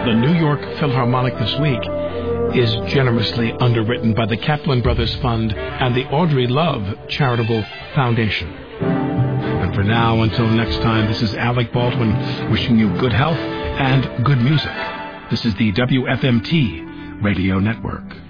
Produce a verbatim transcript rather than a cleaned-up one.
the New York Philharmonic this week is generously underwritten by the Kaplan Brothers Fund and the Audrey Love Charitable Foundation. And for now, until next time, this is Alec Baldwin wishing you good health and good music. This is the W F M T Radio Network.